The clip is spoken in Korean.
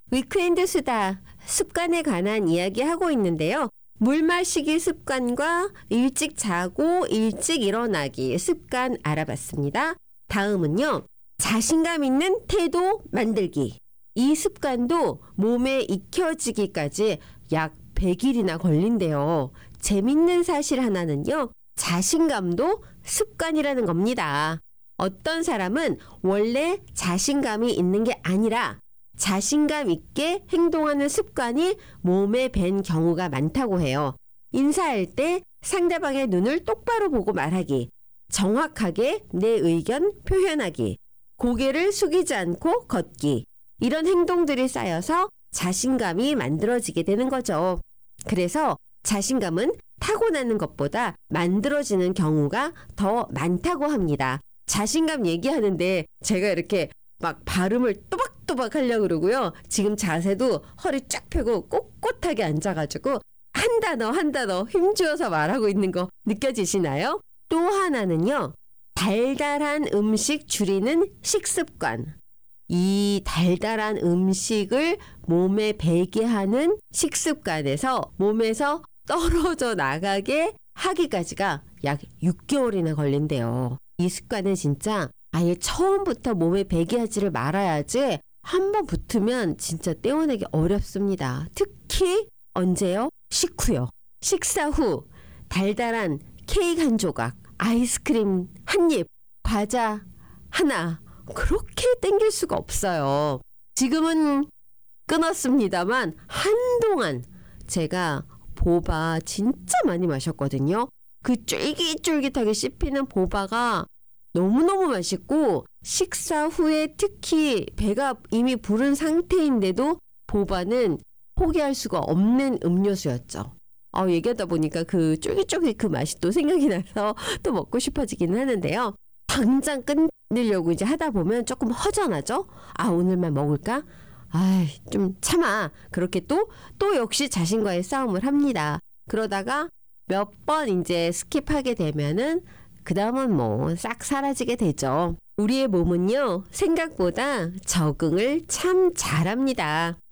위크엔드 수다 습관에 관한 이야기 하고 있는데요. 물 마시기 습관과 일찍 자고 일찍 일어나기 습관 알아봤습니다. 다음은요. 자신감 있는 태도 만들기. 이 습관도 몸에 익혀지기까지 약 100일이나 걸린대요. 재밌는 사실 하나는요. 자신감도 습관이라는 겁니다. 어떤 사람은 원래 자신감이 있는 게 아니라 자신감 있게 행동하는 습관이 몸에 밴 경우가 많다고 해요. 인사할 때 상대방의 눈을 똑바로 보고 말하기, 정확하게 내 의견 표현하기, 고개를 숙이지 않고 걷기, 이런 행동들이 쌓여서 자신감이 만들어지게 되는 거죠. 그래서 자신감은 타고나는 것보다 만들어지는 경우가 더 많다고 합니다. 자신감 얘기하는데 제가 이렇게 막 발음을 또박또박 하려고 그러고요. 지금 자세도 허리 쫙 펴고 꼿꼿하게 앉아가지고 한 단어 힘주어서 말하고 있는 거 느껴지시나요? 또 하나는요. 달달한 음식 줄이는 식습관. 이 달달한 음식을 몸에 배게 하는 식습관에서 몸에서 떨어져 나가게 하기까지가 약 6개월이나 걸린대요. 이 습관은 진짜 아예 처음부터 몸에 배게 하지를 말아야지 한번 붙으면 진짜 떼어내기 어렵습니다. 특히 언제요? 식후요. 식사 후 달달한 케이크 한 조각, 아이스크림 한 입, 과자 하나 그렇게 땡길 수가 없어요. 지금은 끊었습니다만 한동안 제가 보바 진짜 많이 마셨거든요. 그 쫄깃쫄깃하게 씹히는 보바가 너무너무 맛있고 식사 후에 특히 배가 이미 부른 상태인데도 보바는 포기할 수가 없는 음료수였죠. 얘기하다 보니까 그 쫄깃쫄깃 그 맛이 또 생각이 나서 또 먹고 싶어지기는 하는데요. 당장 끊으려고 이제 하다 보면 조금 허전하죠? 오늘만 먹을까? 좀 참아. 그렇게 또 역시 자신과의 싸움을 합니다. 그러다가 몇 번 이제 스킵하게 되면은 그 다음은 뭐 싹 사라지게 되죠. 우리의 몸은요, 생각보다 적응을 참 잘합니다.